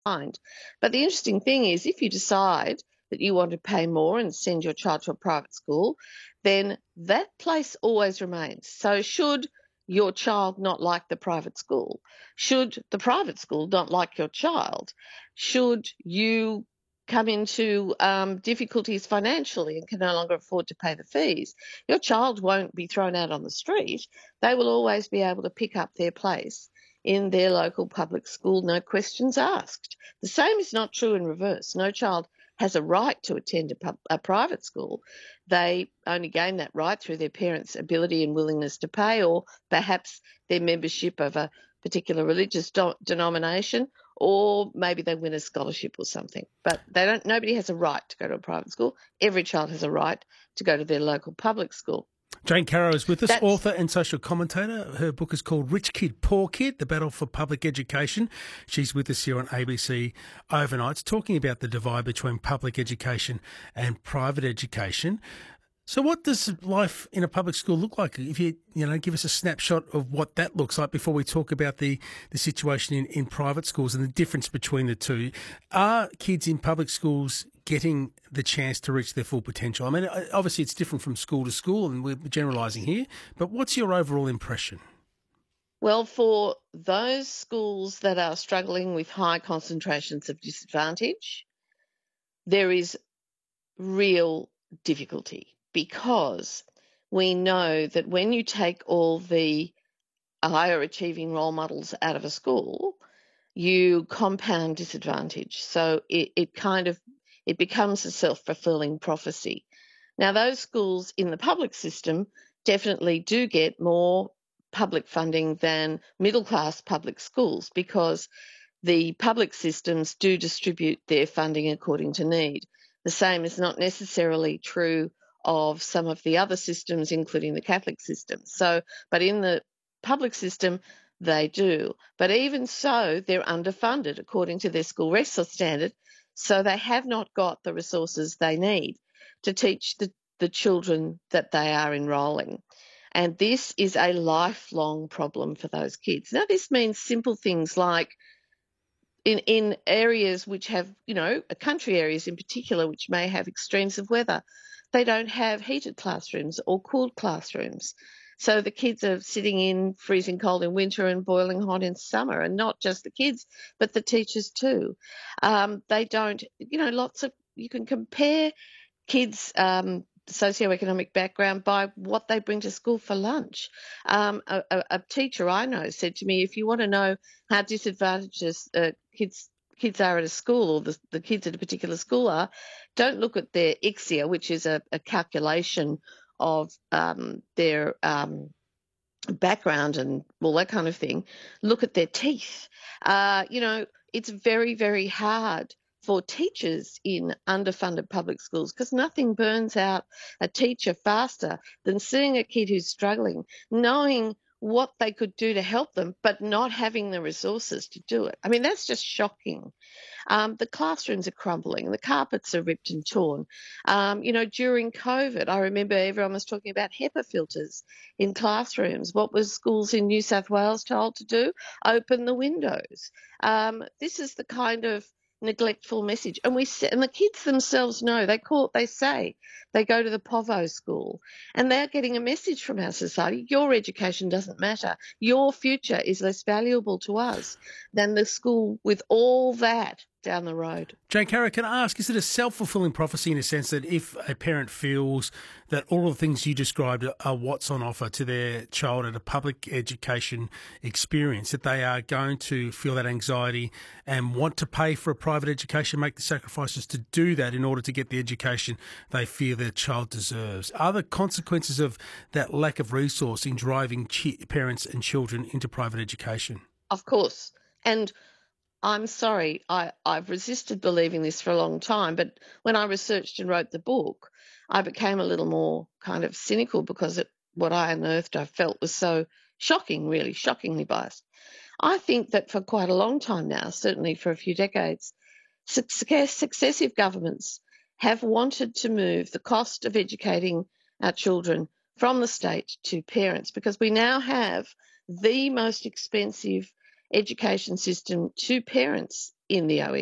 mind. But the interesting thing is, if you decide that you want to pay more and send your child to a private school, then that place always remains. So should your child not like the private school? Should the private school not like your child? Should you come into difficulties financially and can no longer afford to pay the fees, your child won't be thrown out on the street. They will always be able to pick up their place in their local public school, no questions asked. The same is not true in reverse. No child has a right to attend a private school. They only gain that right through their parents' ability and willingness to pay, or perhaps their membership of a particular religious denomination, or maybe they win a scholarship or something. But they don't. Nobody has a right to go to a private school. Every child has a right to go to their local public school. Jane Caro is with us, That's author and social commentator. Her book is called Rich Kid, Poor Kid, The Battle for Public Education. She's with us here on ABC Overnights, talking about the divide between public education and private education. So what does life in a public school look like? If you give us a snapshot of what that looks like before we talk about the situation in private schools and the difference between the two. Are kids in public schools getting the chance to reach their full potential? I mean, obviously it's different from school to school and we're generalising here, but what's your overall impression? Well, for those schools that are struggling with high concentrations of disadvantage, there is real difficulty, because we know that when you take all the higher achieving role models out of a school, you compound disadvantage. So it becomes a self-fulfilling prophecy. Now, those schools in the public system definitely do get more public funding than middle-class public schools, because the public systems do distribute their funding according to need. The same is not necessarily true of some of the other systems, including the Catholic system. But in the public system, they do. But even so, they're underfunded according to their school resource standard. So they have not got the resources they need to teach the children that they are enrolling. And this is a lifelong problem for those kids. Now, this means simple things like in areas which have, country areas in particular, which may have extremes of weather, they don't have heated classrooms or cooled classrooms. So the kids are sitting in freezing cold in winter and boiling hot in summer, and not just the kids, but the teachers too. They don't, you can compare kids' socioeconomic background by what they bring to school for lunch. A teacher I know said to me, if you want to know how disadvantaged kids are at a school, or the kids at a particular school are, don't look at their ICSEA, which is a calculation of their background and all that kind of thing. Look at their teeth. It's very, very hard for teachers in underfunded public schools, because nothing burns out a teacher faster than seeing a kid who's struggling, knowing what they could do to help them, but not having the resources to do it. I mean, that's just shocking. The classrooms are crumbling. The carpets are ripped and torn. During COVID, I remember everyone was talking about HEPA filters in classrooms. What was schools in New South Wales told to do? Open the windows. This is the kind of neglectful message, and the kids themselves know. They say they go to the Povo school, and they're getting a message from our society: your education doesn't matter. Your future is less valuable to us than the school with all that down the road. Jane Caro, can I ask, is it a self-fulfilling prophecy in a sense that if a parent feels that all of the things you described are what's on offer to their child at a public education experience, that they are going to feel that anxiety and want to pay for a private education, make the sacrifices to do that in order to get the education they feel their child deserves? Are the consequences of that lack of resource in driving parents and children into private education? Of course. And I'm sorry, I've resisted believing this for a long time, but when I researched and wrote the book, I became a little more kind of cynical, because what I unearthed I felt was so shocking, really shockingly biased. I think that for quite a long time now, certainly for a few decades, successive governments have wanted to move the cost of educating our children from the state to parents, because we now have the most expensive education system to parents in the OECD.